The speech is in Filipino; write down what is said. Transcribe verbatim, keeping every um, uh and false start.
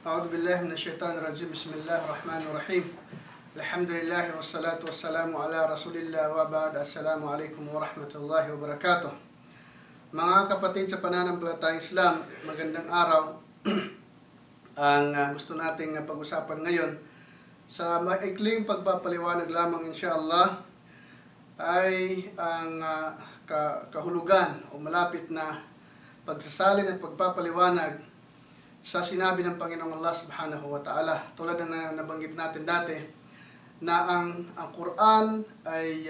A'udhu billahi minasyaitanir rajim. Bismillahirrahmanirrahim. Alhamdulillah wassalatu wassalamu ala Rasulillah wa ba'd. Assalamualaikum warahmatullahi wabarakatuh. Mga kapatid sa pananampalatayang Islam, magandang araw. Ang uh, gusto nating uh, pag-usapan ngayon sa maikling pagpapaliwanag lamang insyaAllah ay ang uh, kahulugan o malapit na pagsasalin at pagpapaliwanag sa sinabi ng Panginoong Allah Subhanahu wa Ta'ala. Tulad na nabanggit natin dati na ang, ang Quran ay